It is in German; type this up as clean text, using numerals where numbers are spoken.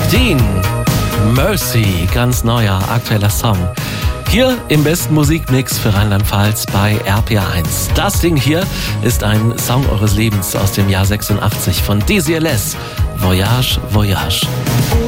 Dean, Mercy, ganz neuer, aktueller Song. Hier im besten Musikmix für Rheinland-Pfalz bei RPR1. Das Ding hier ist ein Song eures Lebens aus dem Jahr 86 von DCLS. Voyage, Voyage.